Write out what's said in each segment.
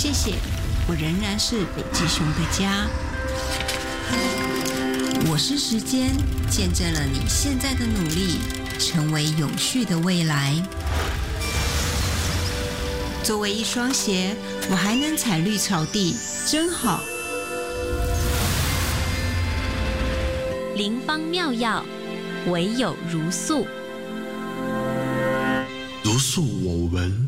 谢谢，我仍然是北极熊的家。我是时间，见证了你现在的努力，成为永续的未来。作为一双鞋，我还能踩绿草地，真好。 灵方妙药，唯有如素。 如素我闻。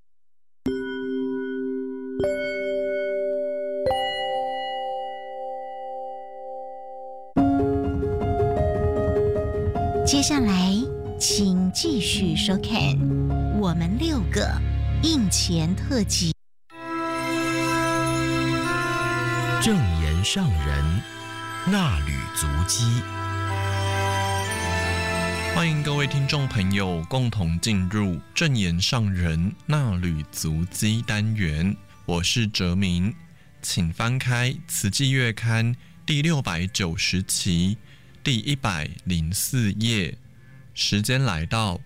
接下来，请继续收看我们6个印钱特辑。 正言上人，衲履足迹。欢迎各位听众朋友共同进入正言上人衲履足迹单元，我是哲明，请翻开《慈济月刊》第690期第104页，时间来到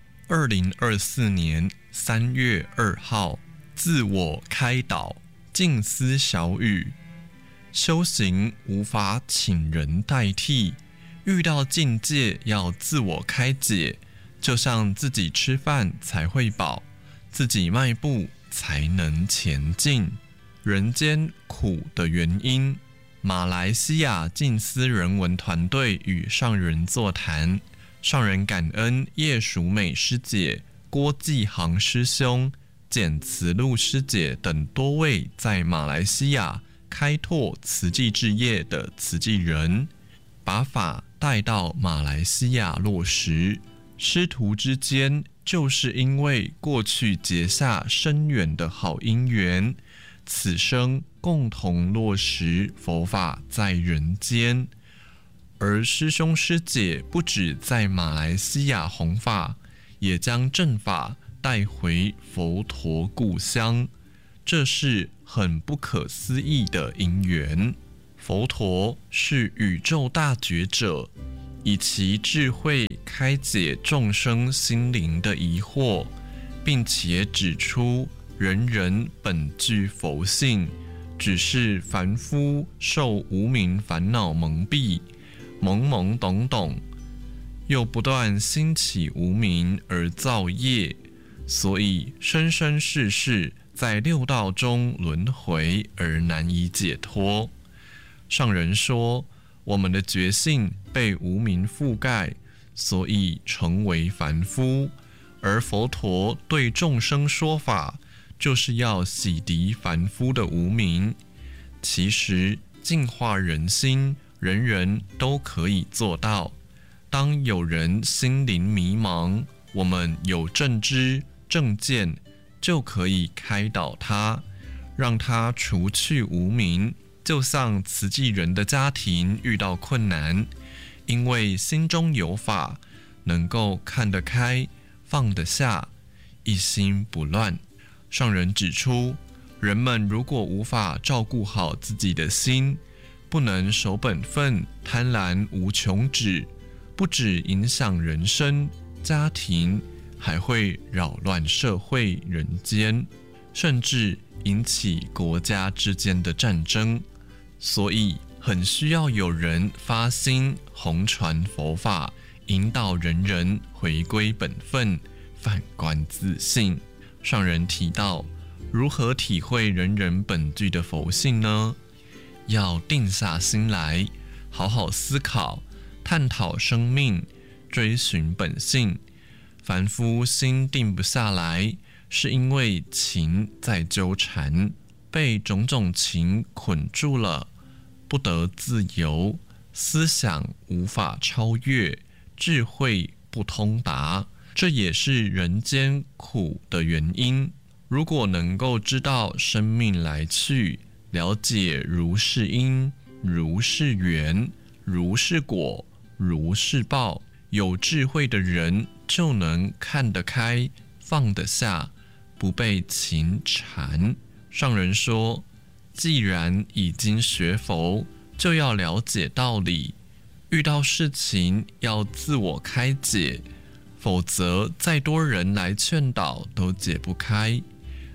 2024年3月2号，自我开导，静思小语。修行无法请人代替，遇到境界要自我开解，就像自己吃饭才会饱，自己迈步才能前进。人间苦的原因，马来西亚静思人文团队与上人座谈，上人感恩叶淑美师姐、郭继航师兄、简慈露师姐等多位在马来西亚开拓慈济志业的慈济人，把法带到马来西亚落实。师徒之间就是因为过去结下深远的好因缘，此生共同落实佛法在人间。而师兄师姐不止在马来西亚弘法，也将正法带回佛陀故乡，这是很不可思议的因缘。佛陀是宇宙大觉者，以其智慧开解众生心灵的疑惑，并且指出人人本具佛性，只是凡夫受无明烦恼蒙蔽，懵懵懂懂，又不断兴起无明而造业，所以生生世世在六道中轮回而难以解脱。上人说，我们的觉性被无明覆盖，所以成为凡夫，而佛陀对众生说法，就是要洗涤凡夫的无明。其实净化人心，人人都可以做到。当有人心灵迷茫，我们有正知正见，就可以开导他，让他除去无明。就像慈济人的家庭遇到困难，因为心中有法，能够看得开，放得下，一心不乱。上人指出，人们如果无法照顾好自己的心，不能守本分，贪婪无穷止，不只影响人生、家庭，还会扰乱社会人间，甚至引起国家之间的战争。所以很需要有人发心弘传佛法，引导人人回归本分，反观自性。上人提到，如何体会人人本具的佛性呢？要定下心来，好好思考，探讨生命，追寻本性。凡夫心定不下来，是因为情在纠缠，被种种情捆住了，不得自由，思想无法超越，智慧不通达，这也是人间苦的原因。如果能够知道生命来去，了解如是因，如是缘，如是果，如是报，有智慧的人就能看得开，放得下，不被情缠。上人说，既然已经学佛，就要了解道理，遇到事情要自我开解，否则再多人来劝导都解不开。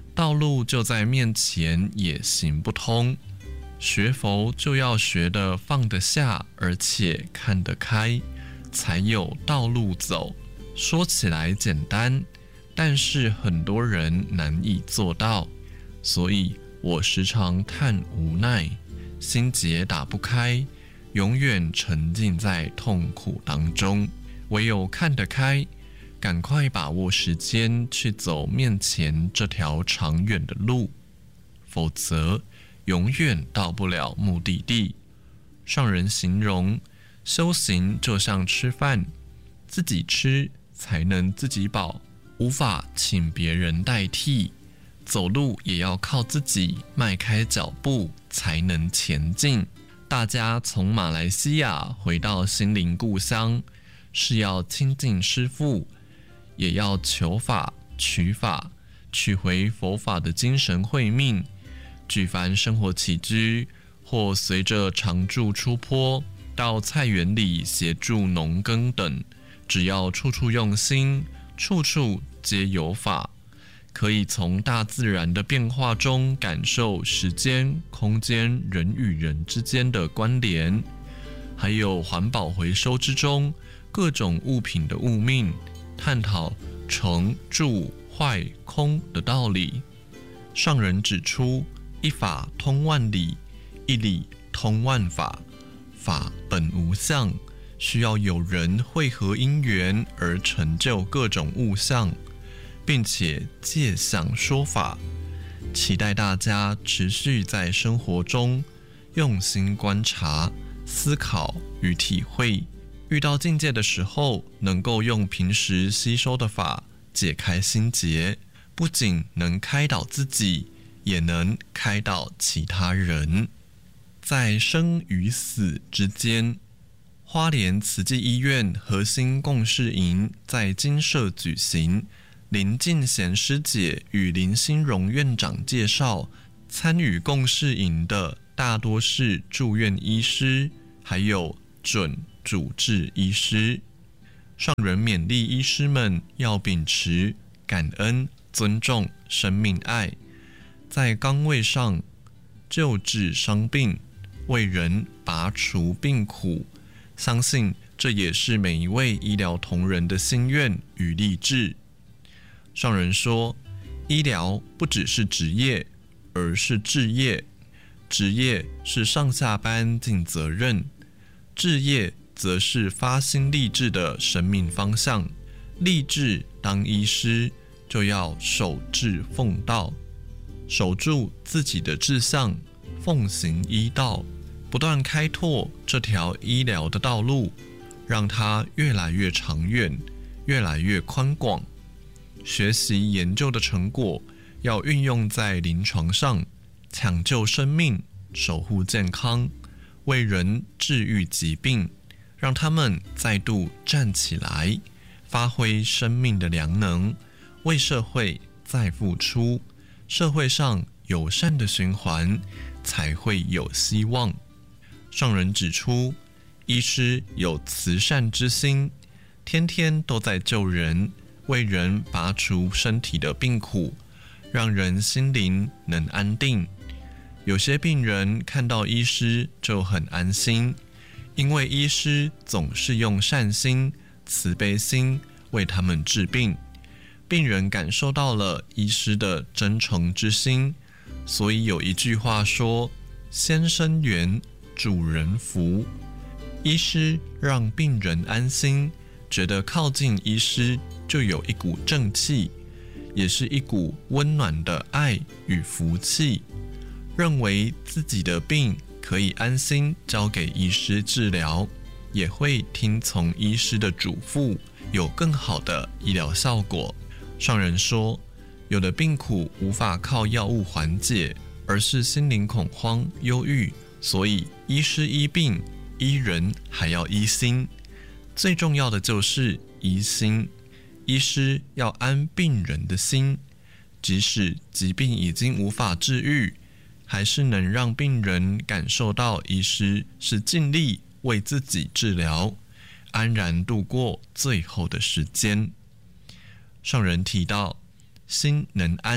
道路就在面前也行不通。学佛就要学得放得下，而且看得开，才有道路走。说起来简单，但是很多人难以做到，所以我时常叹无奈，心结打不开，永远沉浸在痛苦当中。唯有看得开，赶快把握时间去走面前这条长远的路，否则永远到不了目的地。上人形容，修行就像吃饭，自己吃才能自己饱，无法请别人代替。走路也要靠自己迈开脚步才能前进。大家从马来西亚回到心灵故乡，是要亲近师父，也要求法取法，取回佛法的精神慧命。举凡生活起居，或随着常住出坡到菜园里协助农耕等，只要处处用心，处处皆有法，可以从大自然的变化中感受时间、空间、人与人之间的关联，还有环保回收之中各种物品的物命，探讨成、住、坏、空的道理。上人指出，一法通万理，一理通万法，法本无相，需要有人汇合因缘而成就各种物象，并且借相说法。期待大家持续在生活中用心观察、思考与体会，遇到境界的时候，能够用平时吸收的法解开心结，不仅能开导自己，也能开导其他人。在生与死之间，花莲慈济医院核心共事营在精舍举行。林静贤师姐与林心荣院长介绍，参与共事营的大多是住院医师，还有准主治医师。上人勉励医师们要秉持感恩、尊重、生命爱，在岗位上救治伤病，为人拔除病苦。相信这也是每一位医疗同仁的心愿与立志。上人说，医疗不只是职业，而是志业。职业是上下班尽责任，志业则是发心立志的生命方向。立志当医师，就要守志奉道，守住自己的志向，奉行医道，不断开拓这条医疗的道路，让它越来越长远，越来越宽广。学习研究的成果要运用在临床上，抢救生命，守护健康，为人治愈疾病，让他们再度站起来，发挥生命的良能，为社会再付出。社会上友善的循环才会有希望。上人指出，医师有慈善之心，天天都在救人，为人拔除身体的病苦，让人心灵能安定。有些病人看到医师就很安心，因为医师总是用善心、慈悲心为他们治病，病人感受到了医师的真诚之心。所以有一句话说，先生缘，主人福。医师让病人安心，觉得靠近医师就有一股正气，也是一股温暖的爱与福气，认为自己的病可以安心交给医师治疗，也会听从医师的嘱咐，有更好的医疗效果。上人说，有的病苦无法靠药物缓解，而是心灵恐慌、忧郁，所以医师医病，医人还要医心。最重要的就是医心，医师要安病人的心，即使疾病已经无法治愈，还是能让病人感受到医师是尽力为自己治疗，安然度过最后的时间。上人提到，心能安，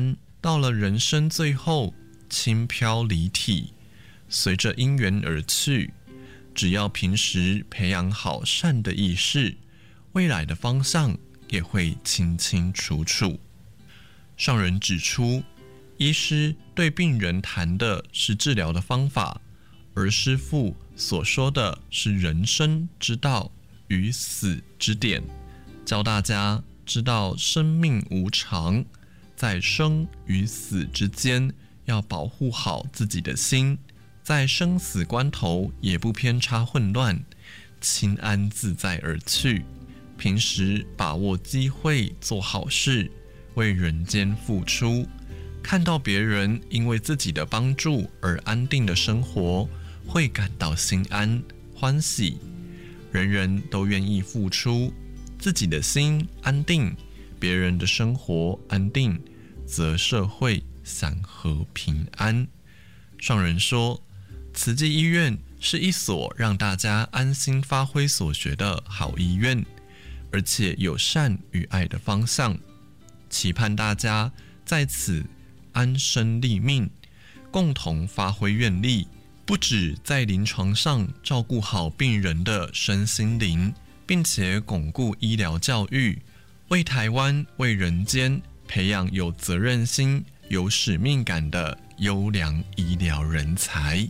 到了人生最后，轻飘离体，随着因缘而去。只要平时培养好善的意识，未来的方向也会清清楚楚。上人指出，医师对病人谈的是治疗的方法，而师父所说的是人生之道与死之典，教大家知道生命无常，在生与死之间要保护好自己的心，在生死关头也不偏差混乱，清安自在而去。平时把握机会做好事，为人间付出，看到别人因为自己的帮助而安定的生活，会感到心安欢喜。人人都愿意付出，自己的心安定，别人的生活安定，则社会祥和平安。上人说，慈济医院是一所让大家安心发挥所学的好医院，而且有善与爱的方向，期盼大家在此安身立命，共同发挥愿力，不只在临床上照顾好病人的身心灵，并且巩固医疗教育，为台湾为人间培养有责任心、有使命感的优良医疗人才。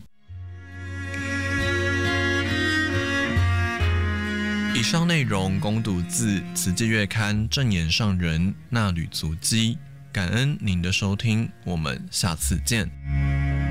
以上内容恭读自《慈济月刊》正言上人那履足迹，感恩您的收听，我们下次见。